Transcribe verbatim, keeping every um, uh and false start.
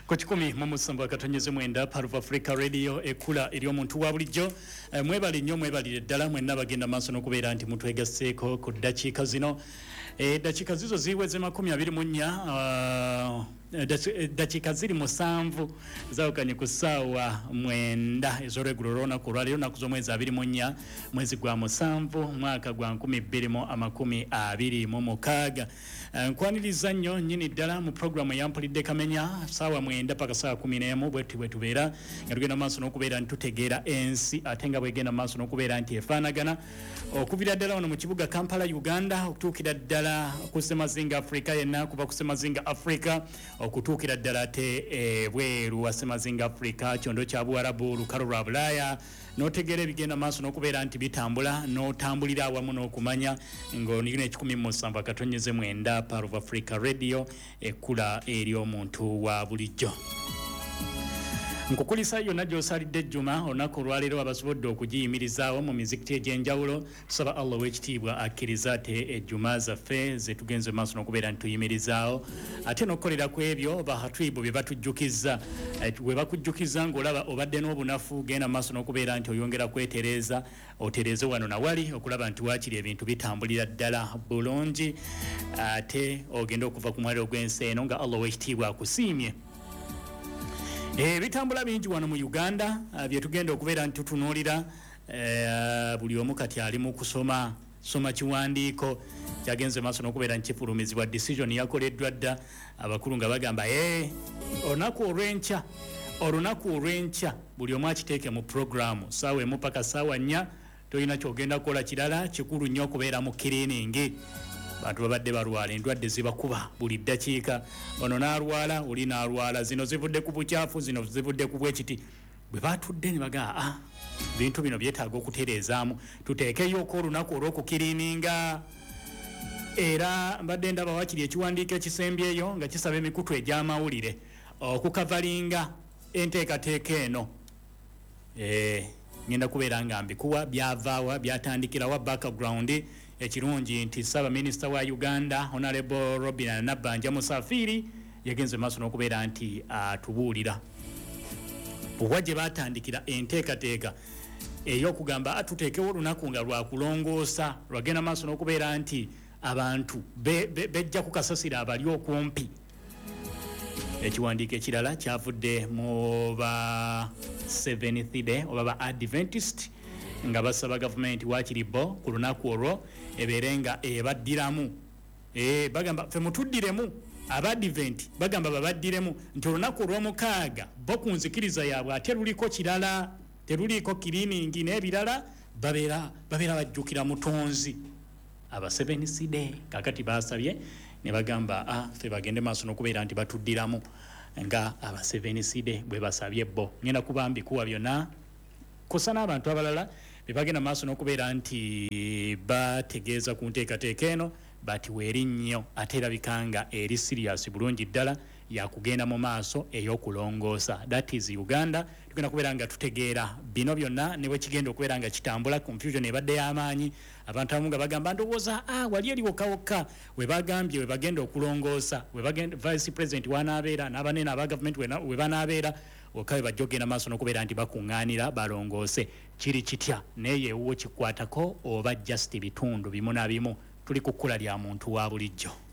Kochikumi mamusambo akatonyeze mwenda Part of Africa Radio ekula eri omuntu wa bulijjo e, mwebali nnyo mwebalire ddala mwenna bagenda maaso n'okubeera nti mutwegasseeko ku ddakiika zino e, ddakiika zizo ziweze makumi abiri mu nnya uh, ddakiika ziri musanvu zawukanye ku ssaawa mwenda ez'olwegulo olw'olunaku olwaleero nnaku z'omwezi abiri mu nnya mwezi gwa musanvu mwaka gwa nkumi bbiri mu amakumi abiri mu mukaaga nkwaniriza nnyo nnyini ddala mu programu eyampulidde kamenya ssaawa mwenda paka ssaawa kumi n'emu bwetu bwe tubeera nga tugenda maaso n'okubeera nti tutegeera ensi ate nga bwegenda maaso n'okubeera nti efaanagana okuvira ddala wano mu kibuga Kampala Uganda okutuukira ddala ku Ssemazinga Africa yenna kuva ku Ssemazinga Africa okutuukira ddala ate e, bweru wa Ssemazinga Africa kyondo kya Buwarabu lukalo lwa Bulaaya n'otegeera ebigenda maaso n'okubeera nti bitambula n'otambulira awamu n'okumanya ng'olina ekikumi mu musanvu akatonyeze mwenda Part of Africa Radio ekula eri omuntu wa bulijjo. Nkukulisa yonna gy'osalidde ejjuma olunaku olwaleero abasobodde okugiyimirizaawo mu mizikiti egy'enjawulo tusaba Allah w'ekitiibwa akkiriza ate ejjuma zaffe ze tugenze maaso n'okubeera nti tuyimirizaawo ate n'okukolera ku ebyo bahatiibu bye batujjukizza bwe bakujjukiza ng'olaba obadde n'obunafu genda maaso n'okubeera nti oyongera kwetereeza otereeze wano na wali okulaba nti waakiri ebintu bitambulira ddala bulungi ate ogenda okuva ku mwaliro gw'ensi eno nga Allah w'ekitiibwa akusiimye. Eh bitambula bingi wano mu Uganda bye tugenda okubeera nti tutunuulira eh buli omu kati ali mu kusoma soma kiwandiiko kyagenze maaso n'okubeera nti kifulumizibwa decision yakoleddwa dda abakulu nga bagamba eh olunaku olw'enkya olunaku olw'enkya buli omu akiteeke mu programu ssaawa emu paka ssaawa nnya tolina kyogenda kukola kirala kikulu nnyo okubeera mu kiriiningi bantu babadde balwala endwadde zibakuba buli ddakiika ono n'alwala oli n'alwala zino zivudde ku bukyafu zino zivudde ku bwekiti bwe batudde ne bagaa ah bintu bino byetaaga okutereezaamu tuteekeyoko olunaku olw'okukiriininga era mbadde ndaba wakiri ekiwandiiko ekisembyeyo nga kisaba emikutu egy'amawulire okukavalinga enteekateeka eno eh ngenda kubeera nga mbikuwa byavaawa byatandikirawa background ekirungi nti Saba Minister wa Uganda Honorable Robin Nabanja Musafiri yagenze maaso n'okubeera nti atubuulira obwajje batandikira enteekateeka ey'okugamba atuteekewo olunaku nga lwakulongoosa lwagenda maaso n'okubeera nti abantu bejja be, be kukasasira abali okumpi. Ekiwandiiko ekirala kyavudde mu ba seventh day oba ba Adventist nga basaba government wakiri bo ku lunaku olwo ebeerenga ebaddiramu eh bagamba fe mutuddiremu abadiventi bagamba babaddiremu nti olunaku olw'omukaaga bo ku nzikiriza yaabwe ate luliko kirala teruliko kiriiningi n'ebirala babeera babeera bajjukira mutonzi aba seventh day kakati basabye ne bagamba ah fe bagende maaso n'okubeera nti batuddiramu nga aba seventh day bwe basabye bo ngenda kubambi kuwa byonna kusana abantu abalala bebagenda maaso n'okubeera nti bategeeza ku nteekateeka eno bati weeri nnyo ate erabikanga eri serious bulungi ddala yakugenda mu maaso ey'okulongoosa that is Uganda tugenda kubeera nga tutegeera bino byonna ne bwe kigenda okubeera nga kitambula confusion ebadde y'amaanyi abantu abamu nga bagamba ndowooza ah wali eri wokawokka we bagambye we bagenda okulongoosa we bagenda vice president wanaabeera n'abanene aba government we banaabeera okawe bajjogenda maaso n'okubeera nti bakuŋŋaanira balongoose kiri kitya naye wo kikwatako oba just bitundu bimu na bimu tuli ku kkula lya muntu wa bulijjo.